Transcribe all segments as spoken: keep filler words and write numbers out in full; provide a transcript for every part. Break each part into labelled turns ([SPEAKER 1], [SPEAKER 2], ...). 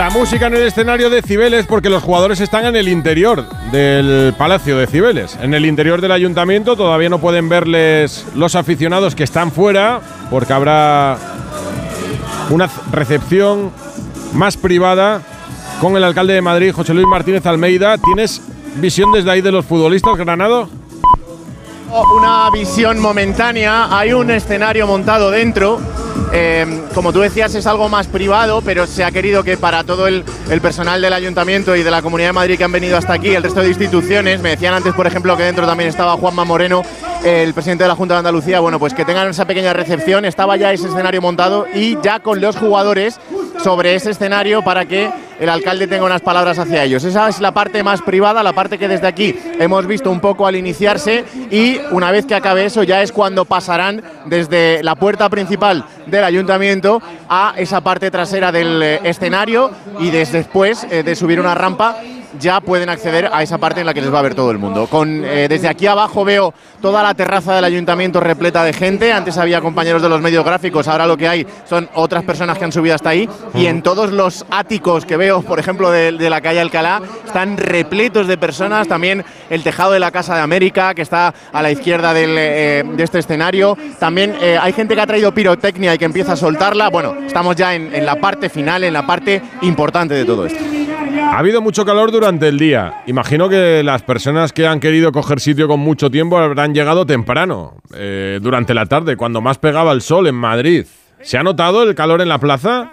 [SPEAKER 1] La música en el escenario de Cibeles, porque los jugadores están en el interior del Palacio de Cibeles. En el interior del ayuntamiento todavía no pueden verles los aficionados que están fuera, porque habrá una recepción más privada con el alcalde de Madrid, José Luis Martínez Almeida. ¿Tienes visión desde ahí de los futbolistas, Granado?
[SPEAKER 2] Una visión momentánea, hay un escenario montado dentro, eh, como tú decías es algo más privado, pero se ha querido que para todo el, el personal del Ayuntamiento y de la Comunidad de Madrid que han venido hasta aquí, el resto de instituciones, me decían antes por ejemplo que dentro también estaba Juanma Moreno, el presidente de la Junta de Andalucía, bueno pues que tengan esa pequeña recepción, estaba ya ese escenario montado y ya con los jugadores sobre ese escenario para que el alcalde tenga unas palabras hacia ellos. Esa es la parte más privada, la parte que desde aquí hemos visto un poco al iniciarse, y una vez que acabe eso ya es cuando pasarán desde la puerta principal del ayuntamiento a esa parte trasera del escenario, y desde después eh, de subir una rampa ya pueden acceder a esa parte en la que les va a ver todo el mundo. Con, eh, desde aquí abajo veo toda la terraza del ayuntamiento repleta de gente. Antes había compañeros de los medios gráficos, ahora lo que hay son otras personas que han subido hasta ahí. Y en todos los áticos que veo, por ejemplo, de, de la calle Alcalá, están repletos de personas. También el tejado de la Casa de América, que está a la izquierda del, eh, de este escenario. También eh, hay gente que ha traído pirotecnia y que empieza a soltarla. Bueno, estamos ya en, en la parte final, en la parte importante de todo esto.
[SPEAKER 1] Ha habido mucho calor durante el día. Imagino que las personas que han querido coger sitio con mucho tiempo habrán llegado temprano, eh, durante la tarde, cuando más pegaba el sol en Madrid. ¿Se ha notado el calor en la plaza?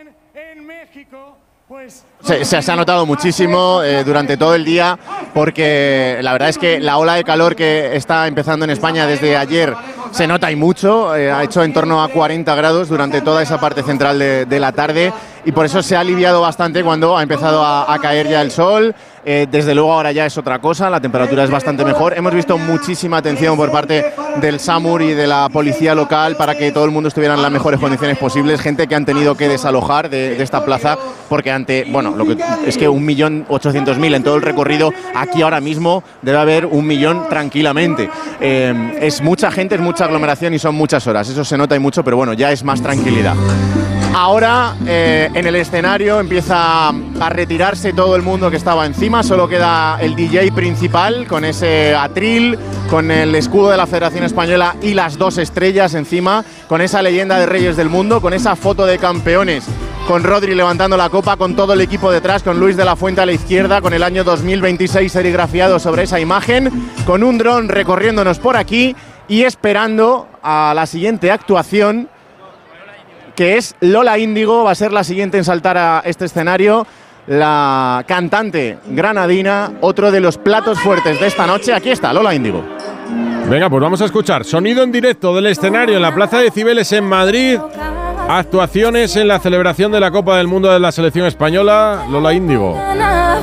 [SPEAKER 2] Se, se, se ha notado muchísimo eh, durante todo el día, porque la verdad es que la ola de calor que está empezando en España desde ayer se nota y mucho, eh, ha hecho en torno a cuarenta grados durante toda esa parte central de, de la tarde, y por eso se ha aliviado bastante cuando ha empezado a, a caer ya el sol. Eh, desde luego ahora ya es otra cosa, la temperatura es bastante mejor. Hemos visto muchísima atención por parte del SAMUR y de la policía local para que todo el mundo estuviera en las mejores condiciones posibles. Gente que han tenido que desalojar de, de esta plaza porque ante, bueno, lo que es que un millón ochocientos mil en todo el recorrido, aquí ahora mismo debe haber un millón tranquilamente. Eh, es mucha gente, es mucha aglomeración y son muchas horas. Eso se nota y mucho, pero bueno, ya es más tranquilidad. Ahora eh, en el escenario empieza a retirarse todo el mundo que estaba encima, solo queda el D J principal con ese atril, con el escudo de la Federación Española y las dos estrellas encima, con esa leyenda de Reyes del Mundo, con esa foto de campeones, con Rodri levantando la copa, con todo el equipo detrás, con Luis de la Fuente a la izquierda, con el año dos mil veintiséis serigrafiado sobre esa imagen, con un dron recorriéndonos por aquí y esperando a la siguiente actuación, que es Lola Índigo. Va a ser la siguiente en saltar a este escenario, la cantante granadina, otro de los platos fuertes de esta noche. Aquí está Lola Índigo.
[SPEAKER 1] Venga, pues vamos a escuchar sonido en directo del escenario en la Plaza de Cibeles en Madrid. Actuaciones en la celebración de la Copa del Mundo de la selección española. Lola Índigo.